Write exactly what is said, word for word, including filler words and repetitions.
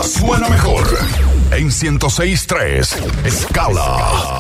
suena mejor en ciento seis punto tres Escala.